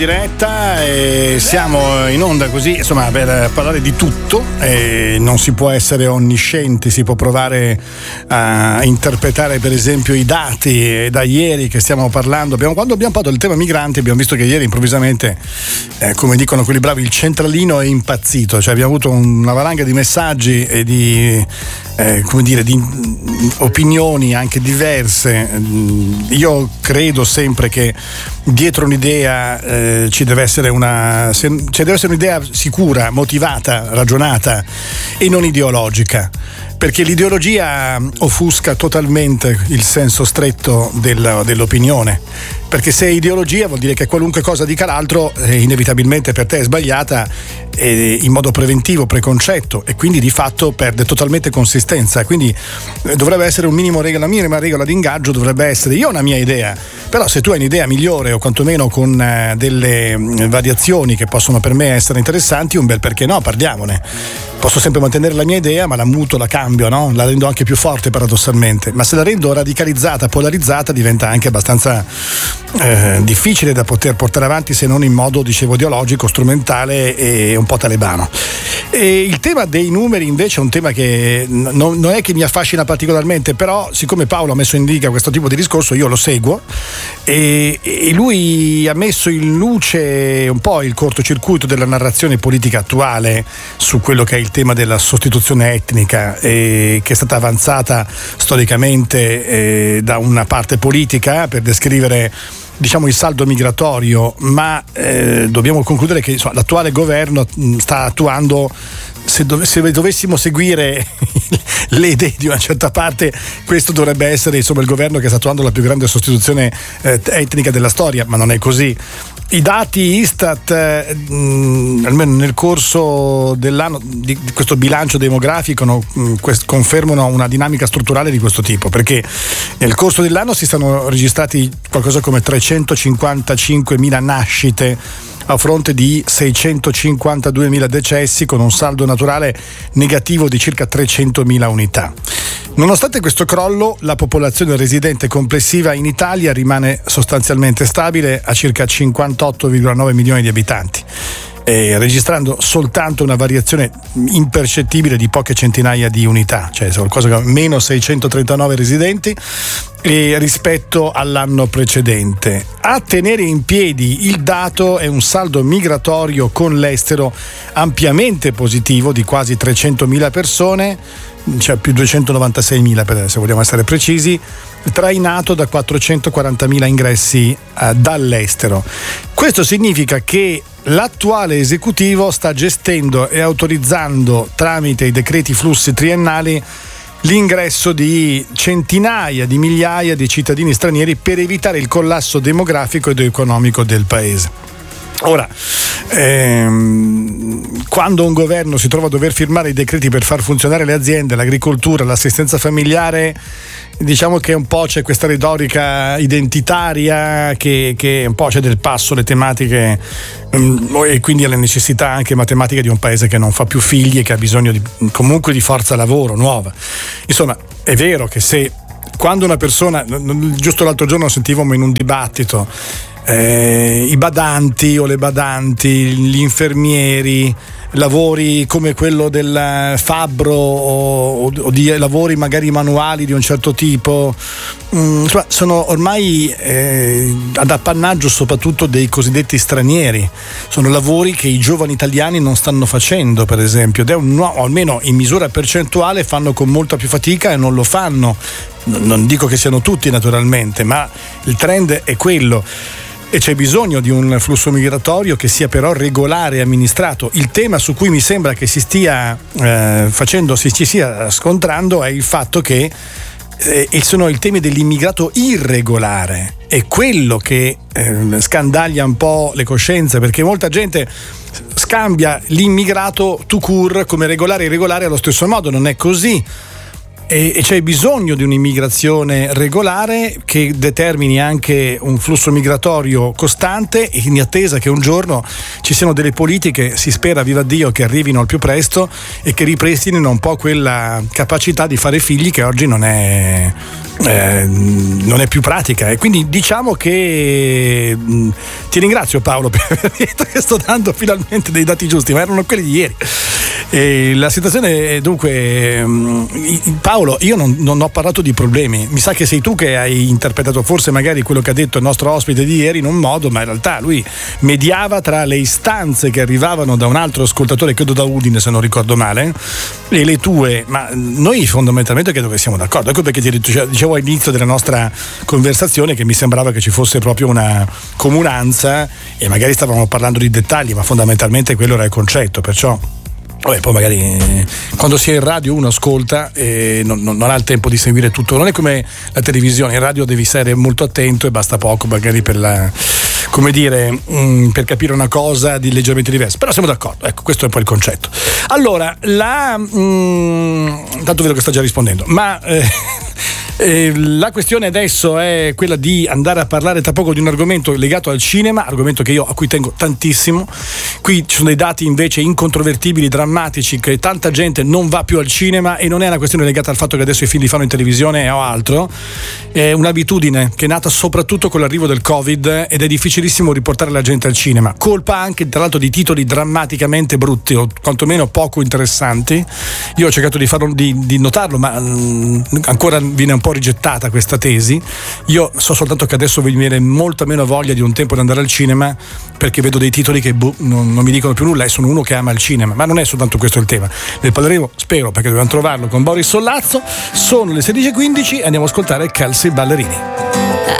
Diretta e siamo in onda così, insomma, per parlare di tutto. Non si può essere onniscienti, si può provare a interpretare per esempio i dati da ieri che stiamo parlando. Quando abbiamo parlato del tema migranti abbiamo visto che ieri improvvisamente, come dicono quelli bravi, il centralino è impazzito, cioè abbiamo avuto una valanga di messaggi e di di opinioni anche diverse. Io credo sempre che dietro un'idea ci deve essere un'idea sicura, motivata, ragionata e non ideologica, perché l'ideologia offusca totalmente il senso stretto dell'opinione, perché se è ideologia vuol dire che qualunque cosa dica l'altro inevitabilmente per te è sbagliata in modo preventivo, preconcetto, e quindi di fatto perde totalmente consistenza. Quindi dovrebbe essere un minimo regola, la minima regola di ingaggio dovrebbe essere: io ho una mia idea, però se tu hai un'idea migliore o quantomeno con delle variazioni che possono per me essere interessanti, un bel perché no, parliamone. Posso sempre mantenere la mia idea, ma la muto, la cambio, no? La rendo anche più forte paradossalmente, ma se la rendo radicalizzata, polarizzata, diventa anche abbastanza difficile da poter portare avanti, se non in modo, dicevo, ideologico, strumentale e un po' talebano. E il tema dei numeri invece è un tema che non è che mi affascina particolarmente, però siccome Paolo ha messo in riga questo tipo di discorso io lo seguo e lui ha messo in luce un po' il cortocircuito della narrazione politica attuale su quello che è il tema della sostituzione etnica, che è stata avanzata storicamente da una parte politica per descrivere, diciamo, il saldo migratorio, ma dobbiamo concludere che l'attuale governo sta attuando, se dovessimo seguire le idee di una certa parte, questo dovrebbe essere il governo che sta attuando la più grande sostituzione etnica della storia, ma non è così. I dati Istat, almeno nel corso dell'anno, di questo bilancio demografico, confermano una dinamica strutturale di questo tipo, perché nel corso dell'anno si sono registrati qualcosa come 355.000 nascite a fronte di 652.000 decessi, con un saldo naturale negativo di circa 300.000 unità. Nonostante questo crollo, la popolazione residente complessiva in Italia rimane sostanzialmente stabile a circa 58,9 milioni di abitanti, registrando soltanto una variazione impercettibile di poche centinaia di unità, cioè qualcosa come meno 639 residenti rispetto all'anno precedente. A tenere in piedi il dato è un saldo migratorio con l'estero ampiamente positivo di quasi 300.000 persone, cioè più 296.000 se vogliamo essere precisi, trainato da 440.000 ingressi dall'estero. Questo significa che l'attuale esecutivo sta gestendo e autorizzando tramite i decreti flussi triennali l'ingresso di centinaia di migliaia di cittadini stranieri per evitare il collasso demografico ed economico del paese. Ora, quando un governo si trova a dover firmare i decreti per far funzionare le aziende, l'agricoltura, l'assistenza familiare, diciamo che un po' c'è questa retorica identitaria che un po' c'è del passo le tematiche e quindi alle necessità anche matematiche di un paese che non fa più figli e che ha bisogno comunque di forza lavoro nuova. Insomma, è vero che quando una persona, giusto l'altro giorno sentivamo in un dibattito, i badanti o le badanti, gli infermieri, lavori come quello del fabbro o di lavori magari manuali di un certo tipo, sono ormai ad appannaggio soprattutto dei cosiddetti stranieri. Sono lavori che i giovani italiani non stanno facendo, per esempio, o almeno in misura percentuale fanno con molta più fatica e non lo fanno. Non dico che siano tutti naturalmente, ma il trend è quello. E c'è bisogno di un flusso migratorio che sia però regolare e amministrato. Il tema su cui mi sembra che si stia ci sia scontrando è il fatto che sono i temi dell'immigrato irregolare. È quello che scandaglia un po' le coscienze, perché molta gente scambia l'immigrato tout court come regolare e irregolare allo stesso modo. Non è così. E c'è bisogno di un'immigrazione regolare che determini anche un flusso migratorio costante, in attesa che un giorno ci siano delle politiche, si spera viva Dio che arrivino al più presto e che ripristinino un po' quella capacità di fare figli che oggi non è non è più pratica, e quindi diciamo che ti ringrazio Paolo per aver detto che sto dando finalmente dei dati giusti, ma erano quelli di ieri. E la situazione è dunque, Paolo, io non ho parlato di problemi, mi sa che sei tu che hai interpretato forse magari quello che ha detto il nostro ospite di ieri in un modo, ma in realtà lui mediava tra le istanze che arrivavano da un altro ascoltatore, credo da Udine se non ricordo male, e le tue, ma noi fondamentalmente credo che siamo d'accordo. Ecco perché dicevo all'inizio della nostra conversazione che mi sembrava che ci fosse proprio una comunanza, e magari stavamo parlando di dettagli, ma fondamentalmente quello era il concetto. Perciò poi magari quando si è in radio uno ascolta e non ha il tempo di seguire tutto, non è come la televisione, in radio devi essere molto attento e basta poco magari per capire una cosa di leggermente diversa, però siamo d'accordo, ecco, questo è poi il concetto. Allora, tanto vedo che sta già rispondendo, ma la questione adesso è quella di andare a parlare tra poco di un argomento legato al cinema, argomento a cui tengo tantissimo. Qui ci sono dei dati invece incontrovertibili, drammatici, che tanta gente non va più al cinema, e non è una questione legata al fatto che adesso i film li fanno in televisione o altro, è un'abitudine che è nata soprattutto con l'arrivo del Covid, ed è difficilissimo riportare la gente al cinema, colpa anche tra l'altro di titoli drammaticamente brutti o quantomeno poco interessanti. Io ho cercato di notarlo, ma ancora viene un po' rigettata questa tesi. Io so soltanto che adesso mi viene molta meno voglia di un tempo di andare al cinema, perché vedo dei titoli che non mi dicono più nulla, e sono uno che ama il cinema. Ma non è soltanto questo il tema, ne parleremo, spero, perché dobbiamo trovarlo, con Boris Sollazzo. Sono le 16:15 e andiamo a ascoltare Calci Ballerini.